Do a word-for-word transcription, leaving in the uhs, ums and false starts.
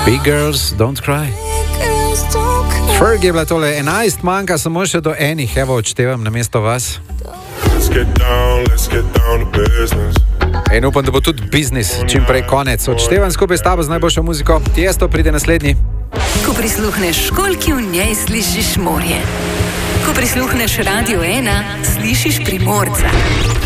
Big girls don't cry. Ferg je bila tole, enajst manjka, samo še do enih, evo odštevam na mesto vas. In upam, da bo tudi biznis čim prej konec. Odštevam skupaj s tabo z najboljšo muziko. Tiesto pride naslednji. Ko prisluhneš školjki, v njej slišiš morje. Ko prisluhneš Radio ena, slišiš Primorca.